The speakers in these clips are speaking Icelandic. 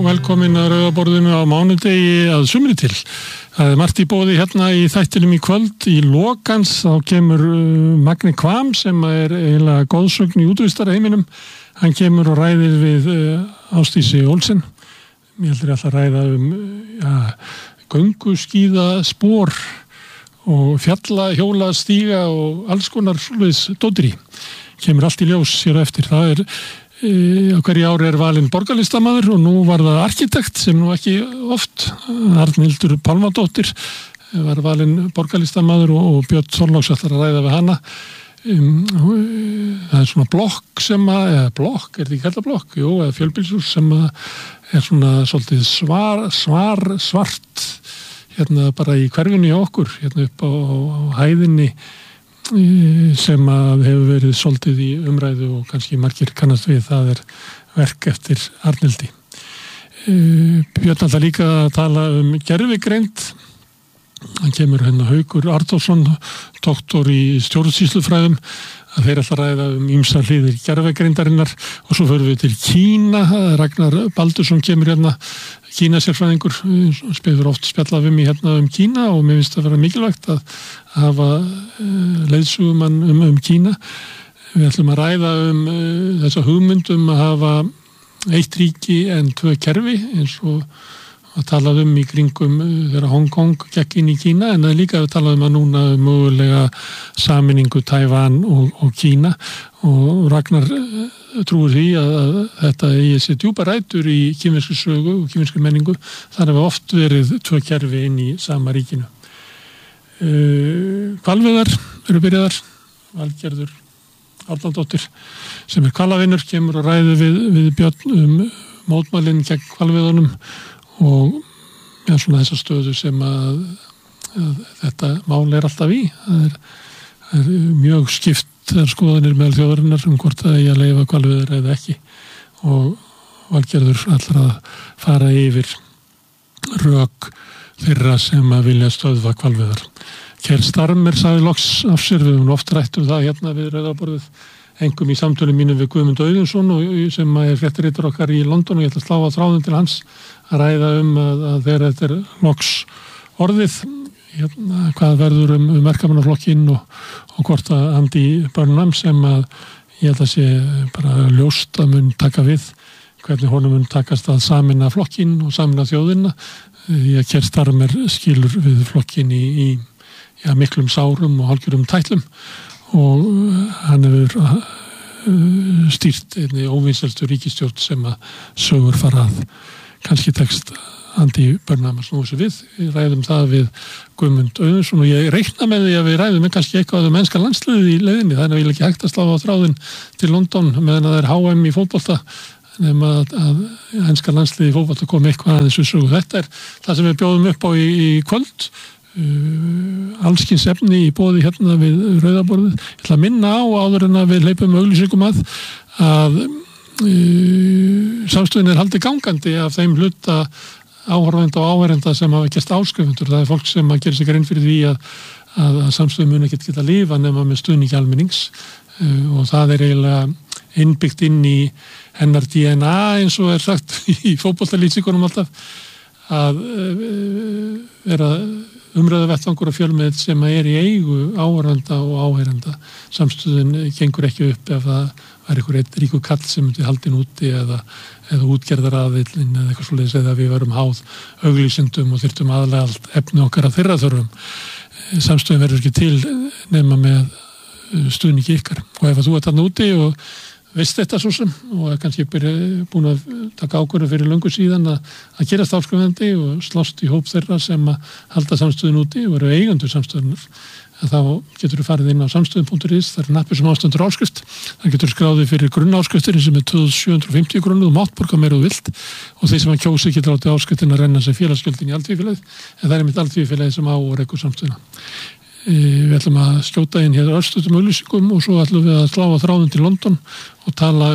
velkomin að Rauðaborðinu á mánudegi að sumri til. Það margt í boði hérna í þættinum í kvöld. Í lokans þá kemur Magni Kvam sem eiginlega góðsögn í útvistarheiminum. Hann kemur og ræðir við Ásdísi Olsen. Ég heldur alltaf að ræða gönguskíða spor og fjalla, hjóla, stíga og alls konar dóttir í. Kemur allt í ljós hér eftir. Það á hverju ári valinn borgarlistamaður og nú var það arkitekt sem nú ekki oft, Arnhildur Pálmadóttir var valinn borgarlistamaður og Björn Þorláks ætlar að ræða við hana. Það svona blokk sem eða blokk, þetta ekki kallað blokk? Jú, eða fjölbýlshús sem svona svolítið svart hérna bara í hverfinu hjá okkur, hérna upp á hæðinni sem hefur verið svolítið í umræðu og kannski margir kannast við, það verk eftir Arnhildi. Björn alltaf líka að tala gervigreind. Hann kemur hérna Haukur Arnþórsson, doktor í stjórnsýslufræðum, að þeir alltaf ræða ýmsar hliðir gervigreindarinnar og svo förum við til Kína. Ragnar Baldursson kemur hérna, Kínasérfræðingur, spilur oft spjallað við mig hérna Kína og mér finnst það vera mikilvægt að hafa leiðsögumann Kína. Við ætlum að ræða þessa hugmynd að hafa eitt ríki en 2 kerfi eins og að talað í kringum þegar Hong Kong gekk inn í Kína, en það líka að talað að núna mögulega sameiningu Tævan og Kína, og Ragnar trúir því að þetta eigi sér djúpa rætur í kínverskri sögu og kínverskri menningu. Þar hefur oft verið 2 kerfi inn í sama ríkinu. Hvalveiðar eru byrjaðar. Valgerður Árnadóttir sem hvalavinur kemur og ræður við Björn mótmælin gegn hvalveiðunum og svona þessa stöðu sem að þetta mál alltaf í. Það er mjög skiptar skoðanir meðal þjóðarinnar hvort það eigi að leyfa hvalveiðar eða ekki, og Valgerður ætlar að fara yfir rök þeirra sem að vilja stöðva hvalveiðar. Keir Starmer sagði loks af sér, við höfum oft rætt það hérna við Rauðaborðið, engum í samtölum mínum við Guðmund Auðunsson sem er fréttaritari okkar í London, og ég ætla að slá á þráðinn til hans að ræða að þegar þetta loks orðið, hérna, hvað verður verkamannaflokkinn og hvort að Andy Burnham sem að ég held að sé bara ljóst að mun taka við, hvernig honum mun takast að sameina flokkinn og sameina þjóðina. Ég Keir Starmer skilur við flokkinn í miklum sárum og hálfgerðum tætlum, og hann hefur stýrt einni óvinsælstu ríkisstjórn sem að sögur fara að. Kannski tekst Andy Burnham að snúa sig við. Við ræðum það við Guðmund Auðunsson og ég reikna með því að við ræðum kannski eitthvað enska landsliðið í leiðinni. Það er ekki hægt að slá á þráðinn til London meðan það er HM í fótbolta, nema að enska landsliðið í fótbolta kom eitthvað aðeins við sögu. Þetta er það sem við bjóðum upp á í kvöld. Allskins efni í boði hérna við Rauðaborðið. Ég ætla að minna á áður en að við hleypum auglýsingum að samstöðin haldið gangandi af þeim hluta áhorfenda og áheyrenda sem hafa gert áskrifendur. Það er fólk sem að gera sig grein fyrir því að samstöðin muni geta lifa nema með stuðningi almennings, og það er eiginlega innbyggt inn í hennar DNA eins og er sagt í fótboltalýsingunum alltaf, að vera umræðuvettvangur og fjölmiðill sem er í eigu áhorfenda og áheyrenda. Samstöðin gengur ekki upp ef það var einhver einn ríkur kall sem myndi haldinn úti eða útgerðaraðillinn eða eitthvað svoleiðis, eða við varum háð auglýsendum og þyrftum aðlega allt efni okkar að þeirra þörfum. Samstöðin verður ekki til nema með stuðningi ykkar, og ef þú ert þarna úti og veist þetta svo sem, og er kannski búin að taka ákvörðu fyrir löngu síðan að gerast áskrifandi og slást í hóp þeirra sem að halda samstöðin úti og eru eigendur samstöðunar, þá getur þú farið inn á samstöðin.is. Það er nappur sem ástendur áskrift. Það getur skráðið fyrir grunnáskriftir sem 2750 krónur, þú mátt borga meira þú vilt, og þeir sem að kjósi getur látið áskriftin að renna sem félagsgjöldin í Alþýðufélagið, en það er mitt Alþýðufélagið sem á og rekur samstöðina. Við ætlum að skjóta inn hér örstutum auglýsingum og svo ætlum við að slá á þráðinn til London og tala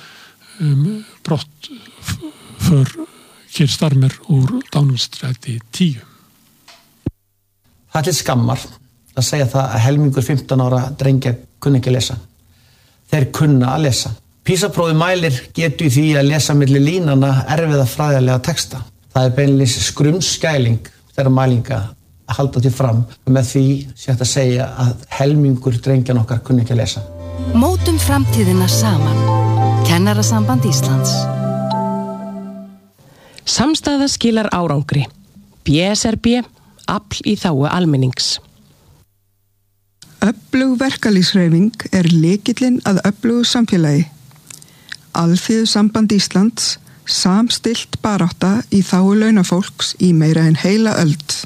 brottför Keir Starmer úr Downing Street 10. Það er skammar að segja það að helmingur 15 ára drengja kunni ekki að lesa. Þeir kunna að lesa. PISA-prófið mælir getu í því að lesa milli línanna erfiða fræðilega texta. Það beinlínis skrumskæling þeirra mælinga að halda því fram og með því sé hægt að segja að helmingur drengjan okkar kunni ekki að lesa. Mótum framtíðina saman. Kennarasamband Íslands. Samstaða skilar árangri. BSRB, afl í þágu almennings. Öflug verkalýðshreyfing lykillinn að öflugu samfélagi. Alþýðusamband Íslands, samstillt barátta í þágu launafólks í meira en heila öld.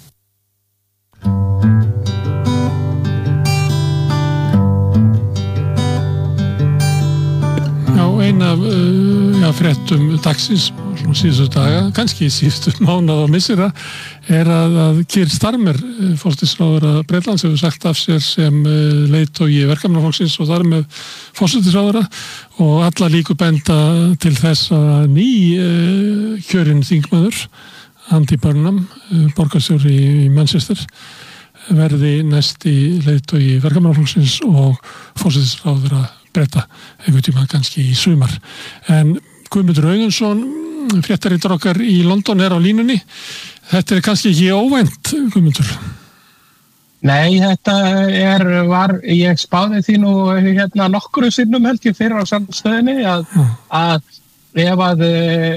Já, ein af fréttum dagsins síðustu daga, kannski síðustu mánuð og missera, að Keir Starmer, forsætisráðherra Bretlands, hefur sagt af sér sem leiðtogi verkamannaflokksins og þar með forsætisráðherra og alla líkur benda til þess að kjörinn þingmaður Andy Burnham, borgarstjóri í Manchester, verði næsti leiðtogi verkamannaflokksins og forsætisráðherra Breta einhvern tíma kannski í sumar. En Guðmundur Auðunsson, fréttaritari okkar í London, á línunni. Þetta kannski ekki óvænt, Guðmundur? Nei, þetta ég spáði því nú nokkru sinnum held ég fyrir á samstöðinni að ef að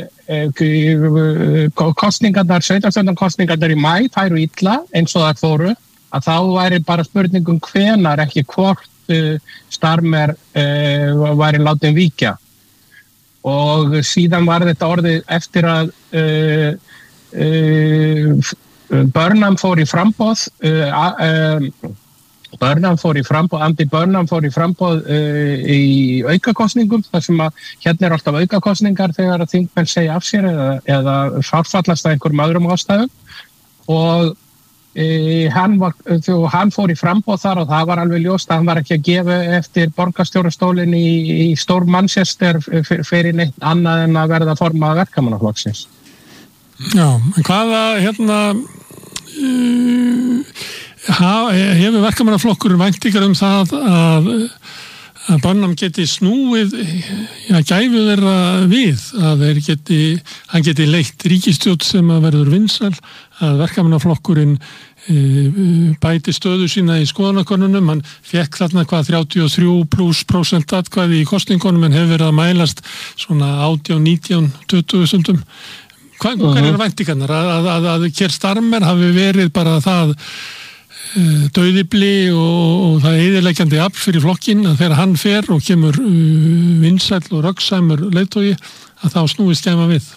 sveitarstjórnarkosningarnar í maí færu illa eins og þær fóru, að þá væri bara spurningum hvenær, ekki hvort Starmer væri látinn víkja. Og síðan var þetta orðið eftir að Burnham fór í framboð, Andy Burnham fór í framboð í aukakosningum, þar sem að hérna alltaf aukakosningar þegar að þingmenn segja af sér eða farfallast að einhverjum öðrum ástæðum og hann fór í framboð þar og það var alveg ljóst að hann var ekki að gefa eftir borgarstjórastólinn í stór Manchester fyrir neitt annað en að verða formað verkamannaflokksins. Já, en hvaða hefur verkamannaflokkurinn væntingar það að Burnham geti snúið gæfu þeirra við, að hann geti leitt ríkisstjórn sem að verður vinsæl, að verkamannaflokkurinn bæti stöðu sína í skoðanakönnunum. Hann fékk þarna 33% atkvæði í kosningunum en hefur verið að mælast svona 18, 19, 20 stundum. Hvað væntingarnar? Að Keir Starmer hafi verið bara það dauðibli og það eyðileggjandi afl fyrir flokkinn að þegar hann fer og kemur vinsæll og röggsamur leiðtogi að þá snúist gæma við.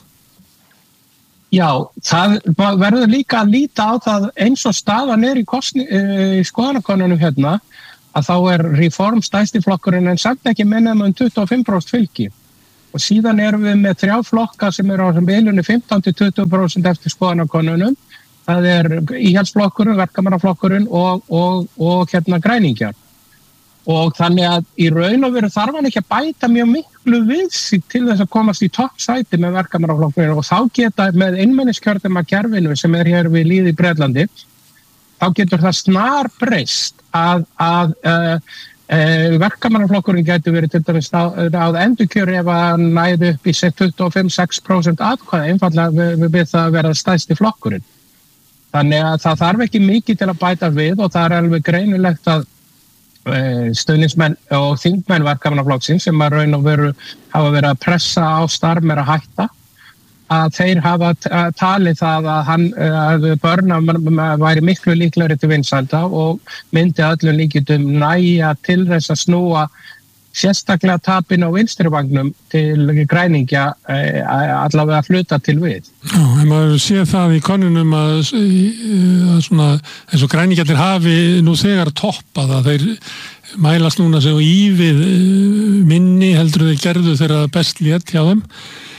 Já, það verður líka að líta á það eins og staðan í skoðanakönnunum að þá Reform stærsti flokkurinn en samt ekki minna 25% fylgi og síðan erum við með 3 flokka sem á bilinu 15-20% eftir skoðanakönnunum. Það íhaldsflokkurinn, verkamannaflokkurinn og græningjar. Og þannig að í raun og veru þarf hann ekki að bæta mjög miklu við sig til þess að komast í toppsæti með verkamannaflokkurinn og þá geta með einmenniskjördæmakerfinu sem hér við lýði í Bretlandi, þá getur það snar breyst að verkamannaflokkurinn getur verið til dæmis að endurkjöri ef að næði upp í 25-6% atkvæði einfallega við það að vera stærsti flokkurinn. Þannig að það þarf ekki mikið til að bæta við og það alveg greinilegt að stuðningsmenn og þingmenn verkamannaflokksins sem að raun og veru hafa verið að pressa á Starmer að hætta, að þeir hafa talið það að Burnham væri miklu líklegri til vinsælda og myndi öllum líkindum nægja til þess að snúa sérstaklega tapin á vinstrivagnum til græningja allavega hluta til við. Já, en maður sé það í könnunum að svona eins og græningjarnir hafi nú þegar toppað að þeir mælast núna sem ívið minni heldur þeir gerðu þeirra best lét hjá þeim.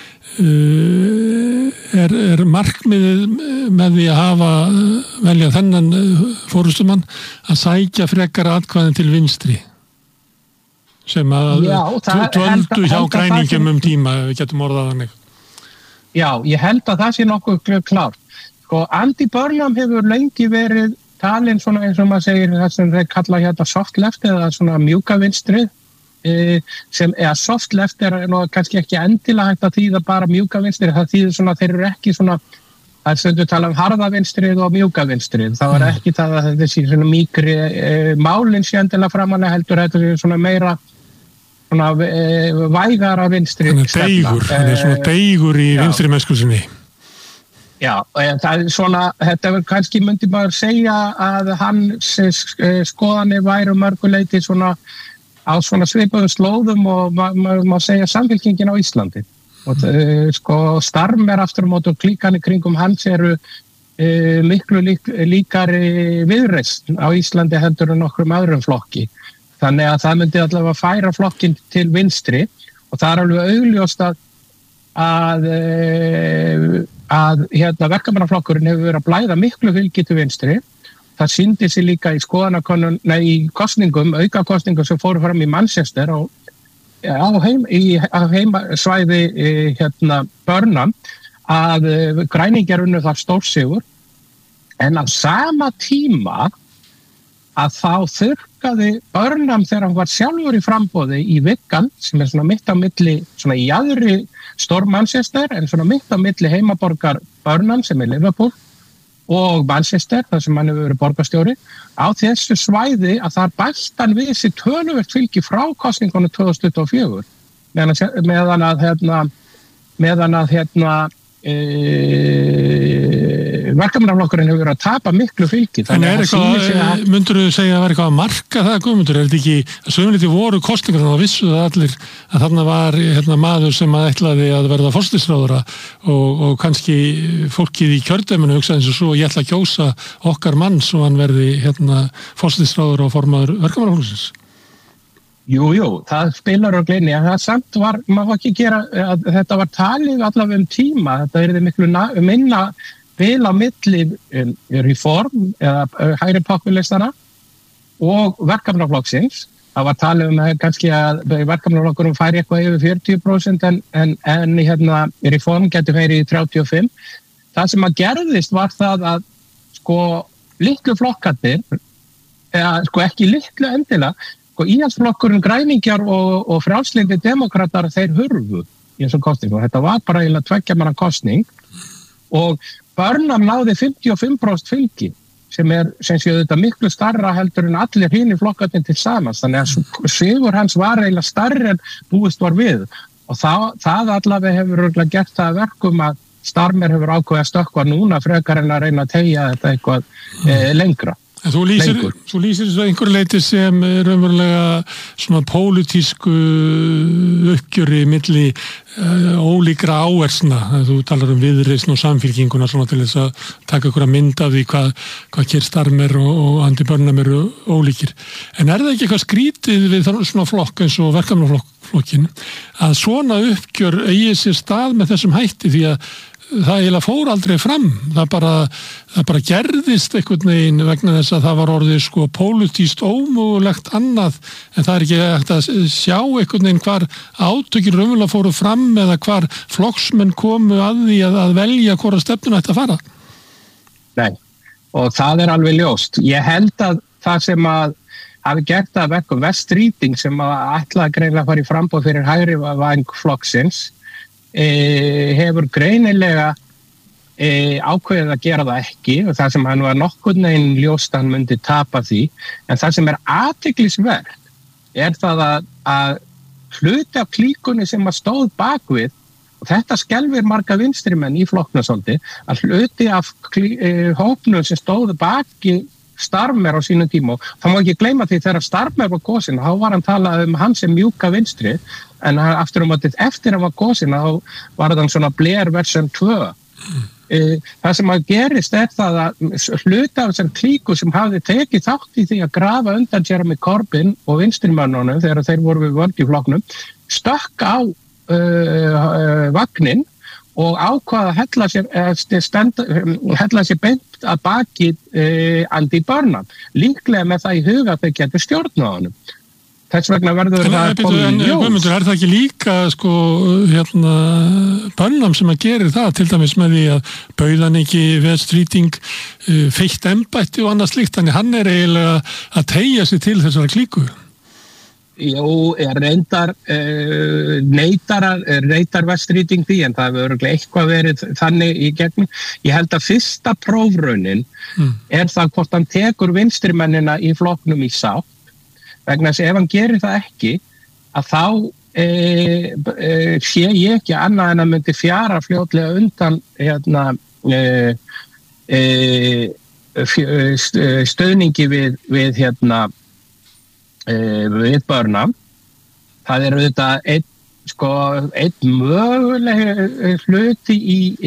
Markmiðið með því að velja þennan forystumann að sækja frekar atkvæðin til vinstri sem að dvöldu hjá græningum tíma, við getum orðað þannig. Já, ég held að það sé nokkuð klárt. Andy Burnham hefur lengi verið talin svona eins og maður segir það sem þeir kalla soft left eða svona mjúka vinstri sem soft left nú kannski ekki endilega hægt að þýða bara mjúka vinstri, það þýðir svona þeir eru ekki svona, það stundu tala harða vinstrið og mjúka vinstrið, það var ekki það að þessi svona mýkri málin sé endilega framanlega heldur, þetta er svona meira svona vægara vinstri stefna. Hann er svona beigur í vinstri mennskusinni. Já, það er svona, þetta kannski myndi maður segja að hans skoðanir væru mörguleiti svona á svona svipuðum slóðum og maður má segja Samfylkingin á Íslandi. Og sko Starmer aftur á móti og klíkanir kringum hans eru miklu líkari Viðreisn á Íslandi heldur en nokkrum öðrum flokki. Þannig að það myndi allavega færa flokkin til vinstri og það er alveg augljóst að verkamannaflokkurinn hefur verið að blæða miklu fylgi til vinstri. Það sýndi sig líka í í kosningum, aukakosningum sem fóru fram í Manchester og á heimasvæði Burnham að græningjar unnu þar stórsigur en á sama tíma að þá þurrkaði Burnham þegar hann var sjálfur í framboði í Wigan sem er svona mitt á milli, svona í jaðri stór Manchester en svona mitt á milli heimaborgar Burnham sem er Liverpool og Manchester þar sem hann hefur verið borgarstjóri á þessu svæði að þar bætt hann við sér töluvert fylgi frá kosningunum 2024 meðan að verkamannaflokkurinn hefur verið að tapa miklu fylgi. En myndur þú segja að vera eitthvað að marka það, Guðmundur? Er þetta ekki að sögumliti voru kosningar þannig að vissu það allir að þarna var maður sem að ætlaði að verða forsætisráðherra og kannski fólkið í kjördæminu hugsaði eins og svo ég ætla að kjósa okkar mann svo hann verði forsætisráðherra og formaður verkamannaflokksins? Jú, það spilar á gleini, en það samt var, maður ekki gera, að þetta var talið allavega tíma, þetta er miklu minna bil á milli reform eða hægri populistana og verkamannaflokksins. Það var talið kannski að verkamannaflokkurum færi eitthvað yfir 40% en reform getur færi í 35%. Það sem að gerðist var það að sko litlu flokkarnir, eða ekki litlu endilega, Íhaldsflokkurinn græningjar og frjálslyndi demokratar þeir hurfu í þessum kosningum. Þetta var bara eiginlega 2 manna kosning og Burnham náði 55% fylgi sem sé þetta miklu starra heldur en allir hinir flokkarnir til samans. Þannig að sigur hans var eiginlega starri en búist var við og það allavega hefur gert það verkum að Starmer hefur ákveðið að stökkva núna frekar en að reyna að teygja þetta eitthvað lengra. En þú lýsir þessu einhverju leyti sem raunverulega svona pólitísku uppgjöri milli ólíkra áhersna. Þú talar Viðreisn og Samfylkinguna svona til þess að taka einhverja mynd af því hvað hér Starmer og Andy Burnham eru ólíkir. En er það ekki eitthvað skrítið við svona flokk eins og verkamannaflokkin að svona uppgjör eigi sér stað með þessum hætti því að það eiginlega fór aldrei fram, það bara gerðist einhvern veginn vegna þess að það var orðið sko pólitískt ómögulegt annað en það er ekki hægt að sjá einhvern veginn hvar átökin raunverulega fóru fram eða hvar flokksmenn komu að því að velja hvora stefnuna ætti að fara. Nei, og það er alveg ljóst. Ég held að það sem að hafi gert að verkum West Reading sem að ætlaði greinilega að fara í framboð fyrir hægri væng flokksins hefur greinilega ákveðið að gera það ekki og það sem hann var nokkurn veginn ljóst hann myndi tapa því en það sem er athyglisvert er það að hluti af klíkunni sem að stóð bakvið og þetta skelfir marga vinstrimenn í flokkna svolítið að hluti af hópnum sem stóð baki Starmer á sínum tíma og það má ekki gleyma því þegar Starmer var kosin þá var hann talað hann sem mjúka vinstri en eftir hann var kosin þá var hann svona Blair version 2 það sem að gerist er það að hluta af þessar klíku sem hafði tekið þátt í því að grafa undan Jeremy Corbyn og vinstrimönnunum þegar þeir voru við völd í flokknum stökk á vagnin og ákvað að hella sér beint að baki Andy Burnham líklega með það í huga að þau getur stjórn á honum. Þess vegna verður það komið í ljós. Guðmundur, er það ekki líka Burnham sem að gera það til dæmis með því að bauðan ekki West Reading feitt embætti og annað slíkt, þannig hann er eiginlega að teygja sig til þessara klíku? Jú, reyndar neitar Vestríting því en það hefur örugglega eitthvað verið þannig í gegnum. Ég held að fyrsta prófraunin það hvort hann tekur vinstrimennina í flokknum í sátt vegna þess að ef hann gerir það ekki að þá sé ég ekki annað en að myndi fjara fljótlega undan stöðningi við við Burnham. Það auðvitað einn möguleg hluti í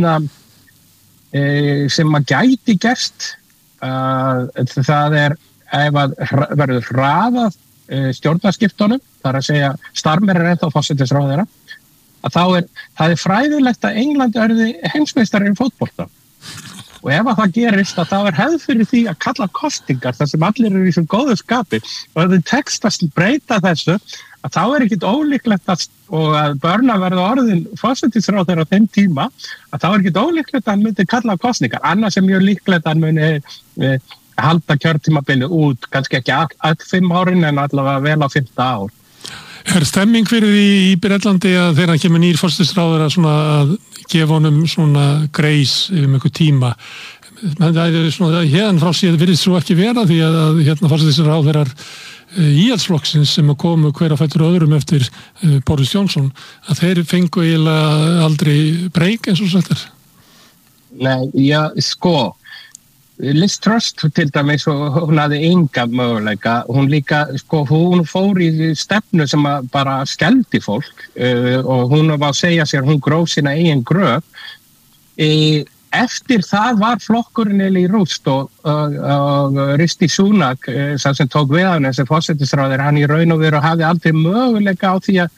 sem að gæti gerst það ef að verður hraðað stjórnarskiptunum, þar að segja Starmer ennþá forsætisráðherra, að það fræðilegt að England verði heimsmeistari í fótbolta. Og ef að það gerist að það hefð fyrir því að kalla kosningar þar sem allir eru í svo góðu skapi og ef þau tekst að breyta þessu að þá ekkit ólíklegt að Burnham verði orðin forsætisráðherra á þeim tíma að þá ekkit ólíklegt að hann myndi kalla kosningar annars mjög líklegt að hann muni halda kjörtímabilið út kannski ekki all 5 árin en allavega vel á 5. ár. Stemming fyrir því í Bretlandi að þegar hann kemur nýr forsætisráðherra svona að gefa honum svona greis einhver tíma. Það svona hérna frá síðan virðist svo ekki vera því að forsætisráðherrar íhaldsflokksins sem komu hver á fætur öðrum eftir Boris Johnson að þeir fengu eiginlega aldrei breyk eins og þetta. Nei, já, Liz Truss til dæmis og hún hafði enga möguleika, hún líka hún fór í stefnu sem bara skelfdi fólk og hún var að segja sér hún gróf sína eigin gröf. Eftir það var flokkurinn í rúst og Rishi Sunak sem tók við hann sem forsætisráðherra, hann í raun og veru hafði aldrei möguleika á því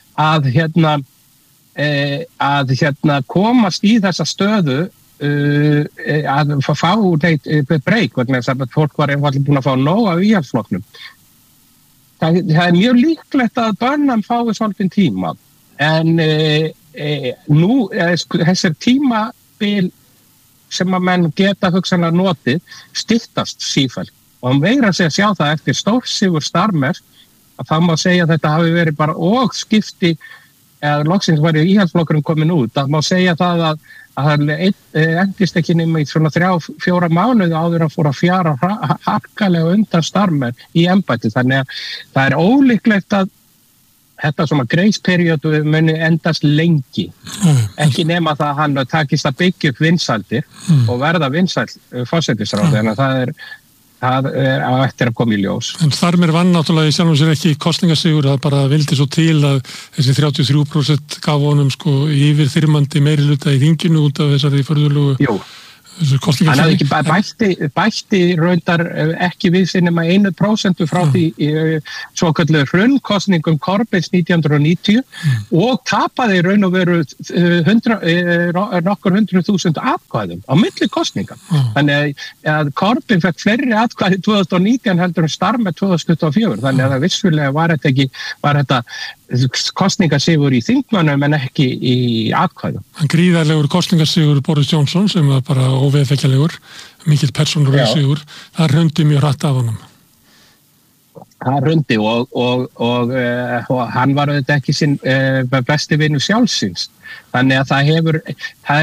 að komast í þessa stöðu að fá breyk vegna þess að fólk var einfaldlega búin að fá nóg af íhaldsflokknum. Það mjög líklegt að Burnham fái svolítinn tíma en nú þessir tímabil sem að menn geta hugsanlega notið styttast sífellt og hann veigra sig að sjá það eftir stórsigur Starmer að það má segja að þetta hafi verið bara og skipti eða loksins var íhaldsflokkurinn komin út að má segja það að það endist ekki nema í svona 3-4 mánuði áður að fór að fjara harkalega undan Starmer í embætti þannig að það ólíklegt að þetta svona grace-periódu muni endast lengi ekki nema það að hann takist að byggja upp vinsældir og verða vinsæll forsætisráðherra en það á eftir að koma í ljós. En Starmer vann náttúrulega í sjálfum sér ekki kosningasigur, það bara vildi svo til að þessi 33% gaf honum yfir þyrmandi meirihluta í þinginu út af þessari furðulegu kosningasigur. Hann hafði ekki bætti raundar ekki við sig nema 1% frá því svokölluðu hrunnkosningum Corbyns 1990 og tapaði raun og veru nokkur 100.000 atkvæðum á milli kosninga. Þannig að Corbyn fekk fleiri atkvæði 2019 heldur en Starmer 2024. Þannig að það vissulega var þetta kosningasigur í þingmönnum en ekki í atkvæðum. Hann gríðarlegur kosningasigur Boris Johnson sem var bara óveðfekkjalegur, mikill persónulegur sigur, það hrundi mjög hratt af honum. Það hrundi og hann var auðvitað ekki sinn besti vinur sjálfsins. Þannig að það